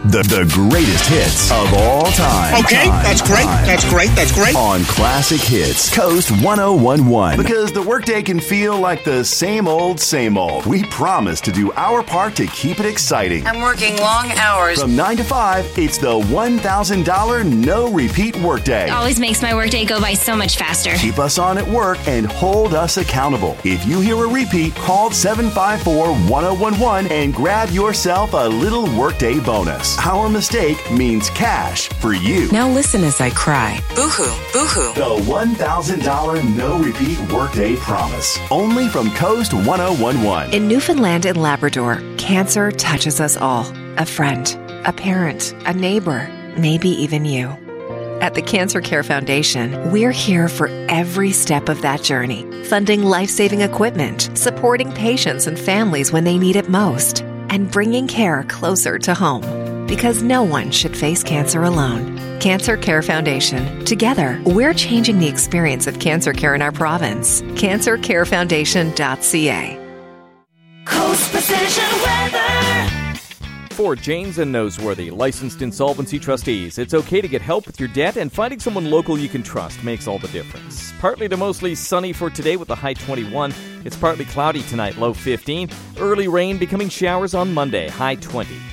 The greatest hits of all time. Okay, that's great. On Classic Hits, Coast 1011. Because the workday can feel like the same old, we promise to do our part to keep it exciting. I'm working long hours. From 9 to 5, it's the $1,000 no repeat workday. It always makes my workday go by so much faster. Keep us on at work and hold us accountable. If you hear a repeat, call 754-1011 and grab yourself a little workday bonus. Our mistake means cash for you. Now listen as I cry. Boo-hoo, boo-hoo. The $1,000 no repeat workday promise. Only from Coast 1011. In Newfoundland and Labrador, cancer touches us all. A friend, a parent, a neighbor, maybe even you. At the Cancer Care Foundation, we're here for every step of that journey, funding life-saving equipment, supporting patients and families when they need it most, and bringing care closer to home. Because no one should face cancer alone. Cancer Care Foundation. Together, we're changing the experience of cancer care in our province. CancerCareFoundation.ca. Coast Precision Weather. For Janes and Noseworthy, licensed insolvency trustees, it's okay to get help with your debt, and finding someone local you can trust makes all the difference. Partly to mostly sunny for today with a high 21. It's partly cloudy tonight, low 15. Early rain becoming showers on Monday, high 20.